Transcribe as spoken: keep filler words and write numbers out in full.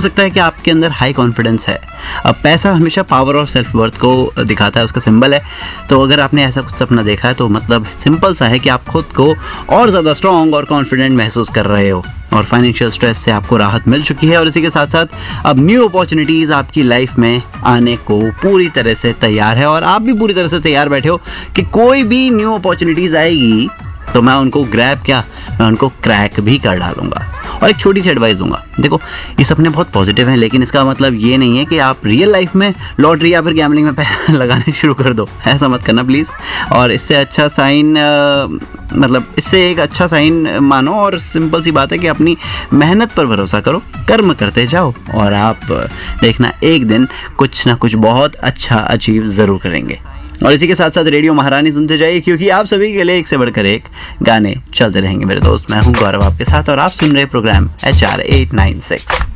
सकता है कि आपके अंदर हाई कॉन्फिडेंस है। अब पैसा हमेशा पावर और सेल्फ वर्थ को दिखाता है, उसका सिंबल है। तो अगर आपने ऐसा कुछ सपना देखा है तो मतलब सिंपल सा है कि आप खुद को और ज़्यादा स्ट्रॉन्ग और कॉन्फिडेंट महसूस कर रहे हो और फाइनेंशियल स्ट्रेस से आपको राहत मिल चुकी है। और इसी के साथ साथ अब न्यू अपॉर्चुनिटीज़ आपकी लाइफ में आने को पूरी तरह से तैयार है और आप भी पूरी तरह से तैयार बैठे हो कि कोई भी न्यू अपॉर्चुनिटीज़ आएगी तो मैं उनको ग्रैब क्या मैं उनको क्रैक भी कर डालूंगा। और एक छोटी सी एडवाइस दूंगा, देखो ये सपने बहुत पॉजिटिव हैं, लेकिन इसका मतलब ये नहीं है कि आप रियल लाइफ में लॉटरी या फिर गैम्बलिंग में पैसा लगाने शुरू कर दो, ऐसा मत करना प्लीज़। और इससे अच्छा साइन मतलब इससे एक अच्छा साइन मानो और सिंपल सी बात है कि अपनी मेहनत पर भरोसा करो, कर्म करते जाओ और आप देखना एक दिन कुछ ना कुछ बहुत अच्छा अचीव ज़रूर करेंगे। और इसी के साथ साथ रेडियो महारानी सुनते जाइए, क्योंकि आप सभी के लिए एक से बढ़कर एक गाने चलते रहेंगे मेरे दोस्त। मैं हूं गौरव आपके साथ और आप सुन रहे programme H R eight nine six.